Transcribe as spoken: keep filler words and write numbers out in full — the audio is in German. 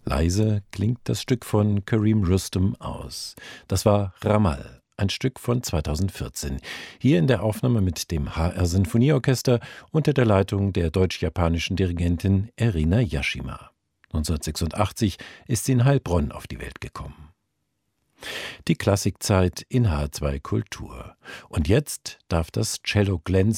Leise klingt das Stück von Kareem Rustem aus. Das war Ramal, ein Stück von zweitausendvierzehn. Hier in der Aufnahme mit dem H R-Sinfonieorchester unter der Leitung der deutsch-japanischen Dirigentin Erina Yashima. neunzehnhundertsechsundachtzig ist sie in Heilbronn auf die Welt gekommen. Die Klassikzeit in H zwei Kultur. Und jetzt darf das Cello glänzen